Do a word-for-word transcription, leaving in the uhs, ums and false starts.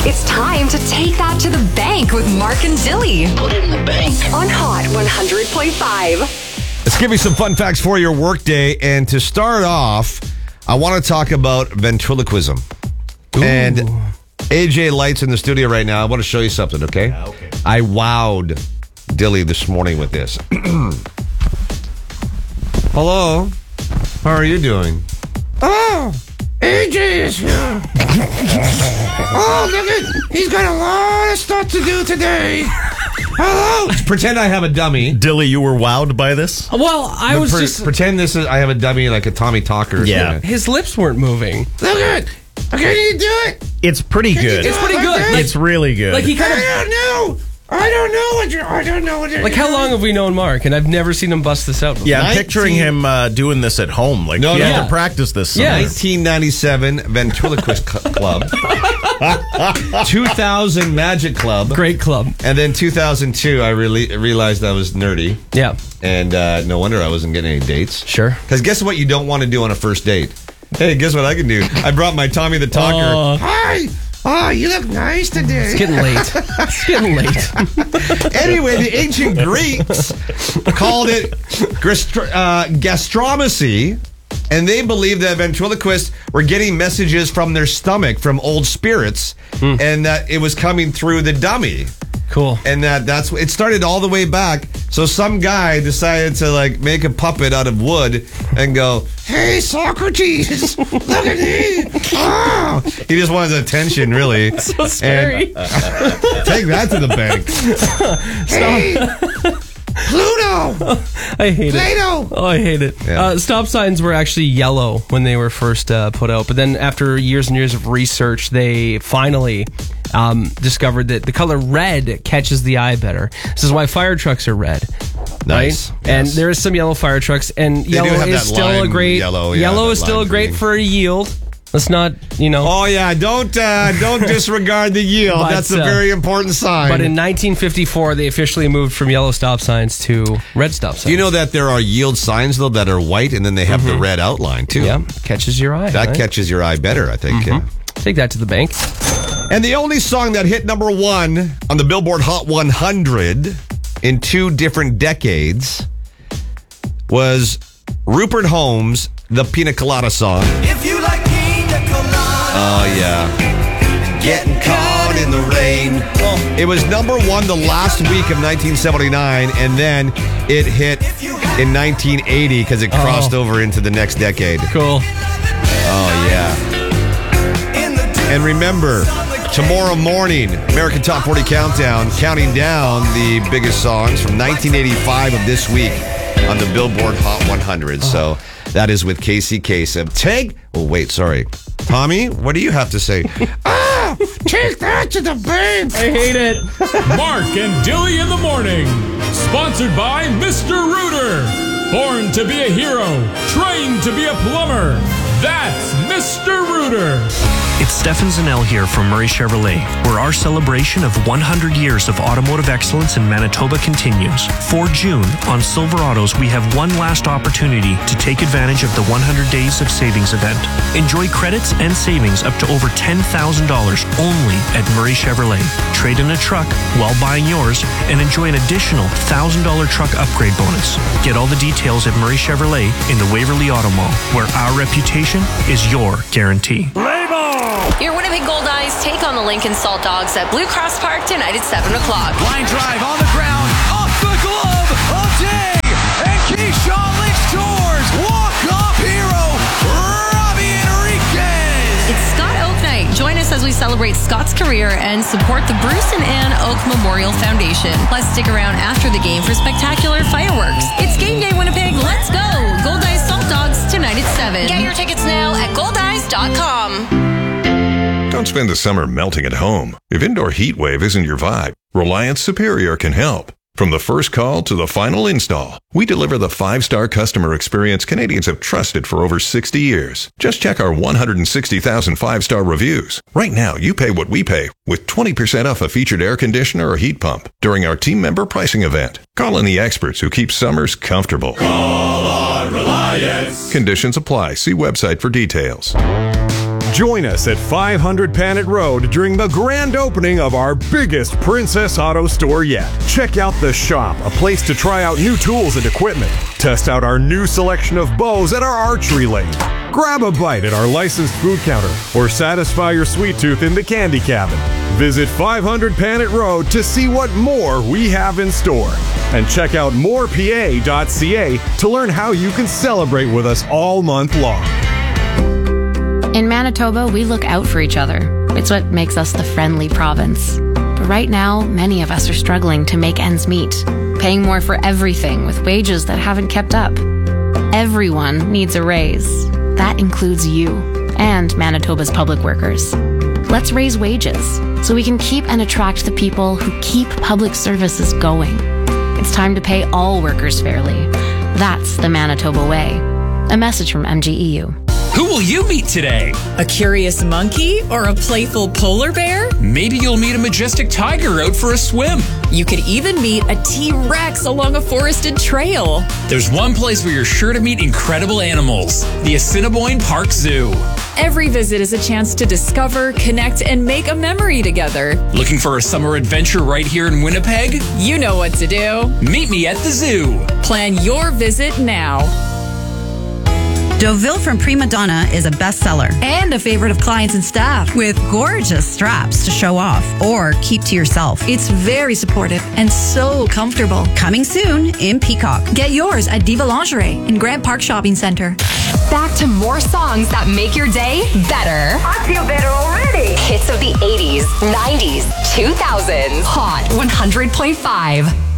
It's time to take that to the bank with Mark and Dilly. Put it in the bank. On Hot one hundred point five. Let's give you some fun facts for your workday. And to start off, I want to talk about ventriloquism. Ooh. And A J Light's in the studio right now. I want to show you something, okay? Yeah, okay. I wowed Dilly this morning with this. Hello. How are you doing? Oh, A J is here. Oh, look at, he's got a lot of stuff to do today. Hello. Pretend I have a dummy. Dilly, you were wowed by this? Well, I But was pre- just... pretend this is I have a dummy like a Tommy Talker. Yeah. Kinda. His lips weren't moving. Look at it. Can you do it? It's pretty Can you good. do It's it pretty like good. that? Like- It's really good. Like he kind I of... don't know. I don't know what you're, I don't know what you're Like, how doing. long have we known Mark? And I've never seen him bust this out before. yeah, I'm nineteen picturing him uh, doing this at home. Like, No, he no. had Yeah. to practice this Yeah. summer. nineteen ninety-seven Ventriloquist Cl- Club. two thousand Magic Club. Great club. And then two thousand two, I really realized I was nerdy. Yeah. And uh, no wonder I wasn't getting any dates. Sure. Because guess what you don't want to do on a first date? Hey, guess what I can do? I brought my Tommy the Talker. Uh, Hi. Oh, you look nice today. it's getting late. It's getting late. Anyway, the ancient Greeks called it gastro- uh, gastromacy, and they believed that ventriloquists were getting messages from their stomach from old spirits, and that it was coming through the dummy. Cool. And that that's it started all the way back. So some guy decided to like make a puppet out of wood and go, Hey, Socrates. Look at me. Oh. he just wanted attention, really. So scary. Take that to the bank. Hey. Pluto. I hate it. Plato. Oh, I hate it. Yeah. Uh, stop signs were actually yellow when they were first uh, put out, but then after years and years of research, they finally um, discovered that the color red catches the eye better. This is why fire trucks are red. Nice. Right? Yes. And there is some yellow fire trucks, and do yellow have is that still a lime great yellow, yeah, yellow that is still lime great green. for a yield. Let's not, you know. Oh yeah, don't uh, don't disregard the yield. But, That's a uh, very important sign. But in nineteen fifty-four, they officially moved from yellow stop signs to red stop signs. Do you know that there are yield signs though that are white and then they have the red outline too? Yeah, catches your eye. That right? catches your eye better, I think. yeah. Take that to the bank. And the only song that hit number one on the Billboard Hot one hundred in two different decades was Rupert Holmes' The Pina Colada Song. If you like pina colada, Oh, yeah. Getting caught in the rain. It was number one the last week of nineteen seventy-nine, and then it hit in nineteen eighty because it crossed Oh. over into the next decade. Cool. Oh, yeah. in the dew And remember, tomorrow morning, American Top forty Countdown, counting down the biggest songs from nineteen eighty-five of this week on the Billboard Hot one hundred. So that is with Casey Kasem. Take, oh, wait, sorry. Tommy, what do you have to say? Ah, take that to the bank. I hate it. Mark and Dilly in the morning. Sponsored by Mister Rooter. Born to be a hero, trained to be a plumber. That's Mister Rooter. It's Stefan Zanel here from Murray Chevrolet, where our celebration of one hundred years of automotive excellence in Manitoba continues. For June, on Silverados, we have one last opportunity to take advantage of the one hundred Days of Savings event. Enjoy credits and savings up to over ten thousand dollars only at Murray Chevrolet. Trade in a truck while buying yours and enjoy an additional one thousand dollars truck upgrade bonus. Get all the details at Murray Chevrolet in the Waverly Auto Mall, where our reputation is your guarantee. Your Winnipeg Goldeyes take on the Lincoln Salt Dogs at Blue Cross Park tonight at seven o'clock. line drive on the ground, off the glove of Day, and Keyshawn Lynch scores. Walk-off hero, Robbie Enriquez. It's Scott Oak Night. Join us as we celebrate Scott's career and support the Bruce and Ann Oak Memorial Foundation. Plus, stick around after the game for spectacular fireworks. It's game day, Winnipeg. Let's go. Goldeyes Salt Dogs tonight at seven. Get your tickets now at goldeyes dot com. Don't spend the summer melting at home. If indoor heat wave isn't your vibe, Reliance Superior can help. From the first call to the final install, we deliver the five-star customer experience Canadians have trusted for over sixty years. Just check our one hundred sixty thousand five-star reviews. Right now, you pay what we pay with twenty percent off a featured air conditioner or heat pump during our team member pricing event. Call in the experts who keep summers comfortable. Call on Reliance. Conditions apply. See website for details. Join us at five hundred Panet Road during the grand opening of our biggest Princess Auto store yet. Check out The Shop, a place to try out new tools and equipment. Test out our new selection of bows at our archery lane. Grab a bite at our licensed food counter or satisfy your sweet tooth in the candy cabin. Visit five hundred Panet Road to see what more we have in store. And check out more p a dot c a to learn how you can celebrate with us all month long. In Manitoba, we look out for each other. It's what makes us the friendly province. But right now, many of us are struggling to make ends meet, paying more for everything with wages that haven't kept up. Everyone needs a raise. That includes you and Manitoba's public workers. Let's raise wages so we can keep and attract the people who keep public services going. It's time to pay all workers fairly. That's the Manitoba way. A message from M G E U. Who will you meet today? A curious monkey or a playful polar bear? Maybe you'll meet a majestic tiger out for a swim. You could even meet a T-Rex along a forested trail. There's one place where you're sure to meet incredible animals, the Assiniboine Park Zoo. Every visit is a chance to discover, connect, and make a memory together. Looking for a summer adventure right here in Winnipeg? You know what to do. Meet me at the zoo. Plan your visit now. Deauville from Prima Donna is a bestseller and a favorite of clients and staff with gorgeous straps to show off or keep to yourself. It's very supportive and so comfortable. Coming soon in Peacock. Get yours at Diva Lingerie in Grant Park Shopping Center. Back to more songs that make your day better. I feel better already. Hits of the eighties, nineties, two thousands. Hot one hundred point five.